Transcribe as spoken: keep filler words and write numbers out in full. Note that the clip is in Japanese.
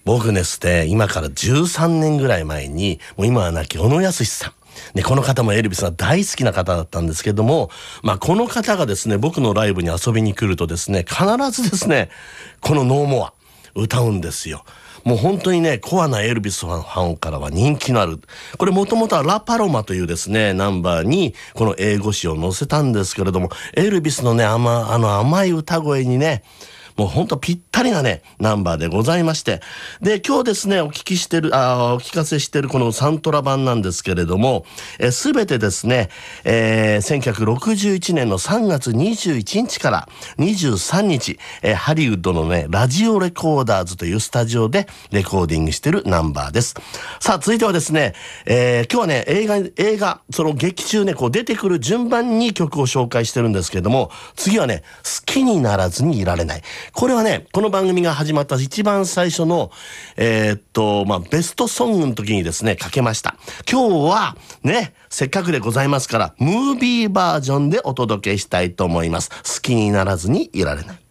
僕ですね、今からじゅうさんねんぐらい前に、もう今は亡き小野康さん。で、この方もエルビスが大好きな方だったんですけども、まあこの方がですね、僕のライブに遊びに来るとですね、必ずですね、このノーモア歌うんですよ。もう本当にね、コアなエルビスファンからは人気のある。これもともとはラ・パロマというですね、ナンバーにこの英語詞を載せたんですけれども、エルビスのね、甘、あの甘い歌声にね、もうほんとぴったりなね、ナンバーでございまして。で、今日ですね、お聞きしてる、あお聞かせしてるこのサントラ版なんですけれども、すべてですね、えー、せんきゅうひゃくろくじゅういちねんのさんがつにじゅういちにちからにじゅうさんにち、えー、ハリウッドのね、ラジオレコーダーズというスタジオでレコーディングしてるナンバーです。さあ、続いてはですね、えー、今日はね、映画、映画、その劇中ね、こう出てくる順番に曲を紹介してるんですけれども、次はね、好きにならずにいられない。これはね、この番組が始まった一番最初の、えー、っと、まあ、ベストソングの時にですね、かけました。今日は、ね、せっかくでございますから、ムービーバージョンでお届けしたいと思います。好きにならずにいられない。